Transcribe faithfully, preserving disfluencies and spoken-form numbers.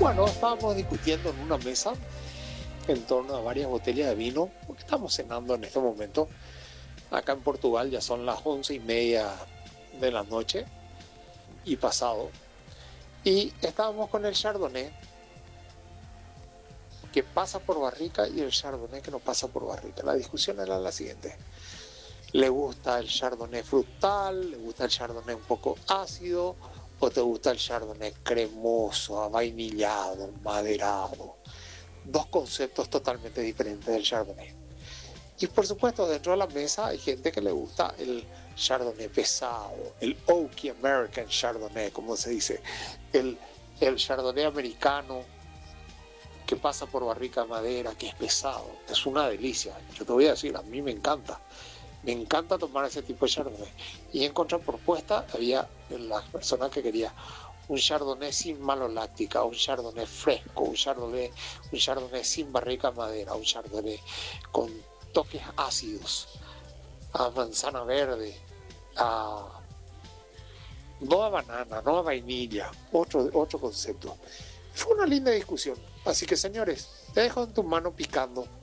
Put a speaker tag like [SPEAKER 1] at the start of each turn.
[SPEAKER 1] Bueno, estábamos discutiendo en una mesa en torno a varias botellas de vino, porque estamos cenando en este momento. Acá en Portugal ya son las once y media de la noche y pasado. Y estábamos con el Chardonnay, que pasa por barrica, y el Chardonnay que no pasa por barrica. La discusión era la siguiente: ¿le gusta el Chardonnay frutal? ¿Le gusta el Chardonnay un poco ácido? ¿O te gusta el Chardonnay cremoso, avainillado, maderado? Dos conceptos totalmente diferentes del Chardonnay. Y por supuesto, dentro de la mesa hay gente que le gusta el Chardonnay pesado, el Oaky American Chardonnay, como se dice, el, el Chardonnay americano que pasa por barrica de madera, que es pesado. Es una delicia. Yo te voy a decir, a mí me encanta. Me encanta tomar ese tipo de Chardonnay. Y en contrapropuesta había las personas que querían un Chardonnay sin maloláctica, un Chardonnay fresco, un Chardonnay, un Chardonnay sin barrica de madera, un Chardonnay con toques ácidos, a manzana verde, a, no a banana, no a vainilla, otro, otro concepto. Fue una linda discusión. Así que, señores, te dejo en tu mano picando